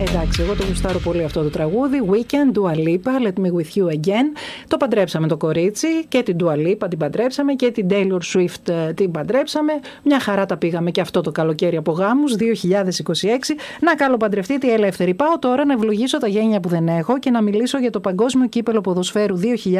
Εντάξει, εγώ το γουστάρω πολύ αυτό το τραγούδι. Weekend, Dua Lipa, Let Me With You Again. Το παντρέψαμε το κορίτσι, και την Dua Lipa την παντρέψαμε και την Taylor Swift την παντρέψαμε. Μια χαρά τα πήγαμε και αυτό το καλοκαίρι από γάμους 2026. Να καλοπαντρευτείτε ελεύθεροι. Πάω τώρα να ευλογήσω τα γένια που δεν έχω και να μιλήσω για το Παγκόσμιο Κύπελλο Ποδοσφαίρου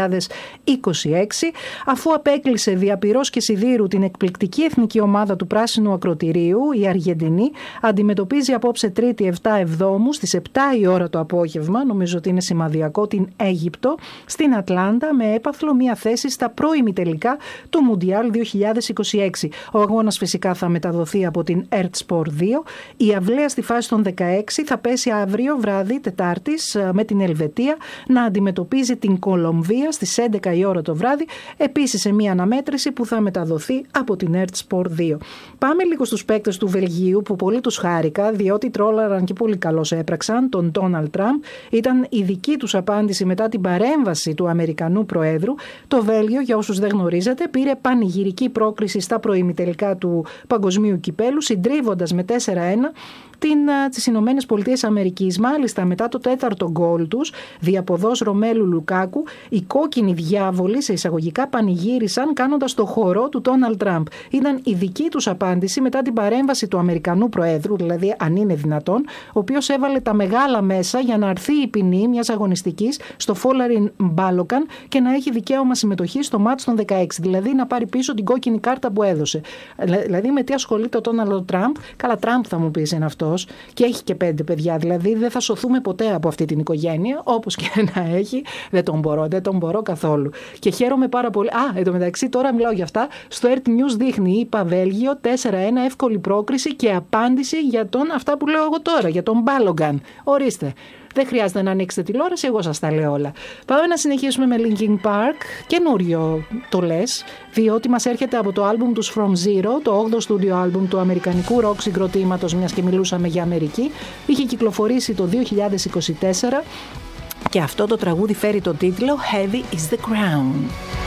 2026, αφού απέκλεισε δια πυρός και σιδήρου την εκπληκτική εθνική ομάδα του Πράσινου Ακροτηρίου. Η Αργεντινή αντιμετωπίζει απόψε Τρίτη 7 Εβδόμου στις 7 η ώρα το απόγευμα, νομίζω ότι είναι σημαδιακό, την Αίγυπτο, στην Ατλάντα, με έπαθλο μία θέση στα πρώιμη τελικά του Μουντιάλ 2026. Ο αγώνας φυσικά θα μεταδοθεί από την Earth Sport 2. Η αυλαία στη φάση των 16 θα πέσει αύριο βράδυ Τετάρτης με την Ελβετία να αντιμετωπίζει την Κολομβία στις 11 η ώρα το βράδυ, επίσης σε μία αναμέτρηση που θα μεταδοθεί από την Earth Sport 2. Πάμε λίγο στους παίκτες του Βελγίου που πολύ τους χάρηκα, διότι τρόλαραν και πολύ καλώς έπραξαν τον Ντόναλντ Τραμπ. Ήταν η δική τους απάντηση μετά την παρέμβαση του Αμερικανού Προέδρου. Το Βέλγιο, για όσους δεν γνωρίζετε, πήρε πανηγυρική πρόκριση στα προημιτελικά του Παγκοσμίου Κυπέλου, συντρίβοντας με 4-1 τις Ηνωμένες Πολιτείες Αμερικής. Μάλιστα, μετά το τέταρτο γκολ τους, διαποδός Ρωμέλου Λουκάκου, οι κόκκινοι διάβολοι σε εισαγωγικά πανηγύρισαν κάνοντας το χορό του Ντόναλντ Τραμπ. Ήταν η δική τους απάντηση μετά την παρέμβαση του Αμερικανού Προέδρου, δηλαδή αν είναι δυνατόν, ο οποίος έβαλε τα μεγάλα μέσα για να αρθεί η ποινή μιας αγωνιστικής στο Φόλαριν Μπάλοκαν και να έχει δικαίωμα συμμετοχή στο μάτς των 16, δηλαδή να πάρει πίσω την κόκκινη κάρτα που έδωσε. Δηλαδή με τι ασχολείται ο Ντόναλντ Τραμπ? Καλά, Τραμπ θα μου πεις είναι αυτός και έχει και 5 παιδιά, δηλαδή δεν θα σωθούμε ποτέ από αυτή την οικογένεια, όπως και να έχει. Δεν τον μπορώ καθόλου. Και χαίρομαι πάρα πολύ. Εν τω μεταξύ, τώρα μιλάω για αυτά. Στο RT News δείχνει, είπα Βέλγιο 4-1, εύκολη πρόκριση και απάντηση για αυτά που λέω εγώ τώρα, για τον Μπάλογκαν. Ορίστε. Δεν χρειάζεται να ανοίξετε τηλεόραση, εγώ σας τα λέω όλα. Πάμε να συνεχίσουμε με Linkin Park, καινούριο το λες, διότι μας έρχεται από το άλμπουμ τους From Zero, το 8ο στούντιο άλμπουμ του αμερικανικού ροκ συγκροτήματος, μιας και μιλούσαμε για Αμερική. Είχε κυκλοφορήσει το 2024 και αυτό το τραγούδι φέρει το τίτλο Heavy is the Crown.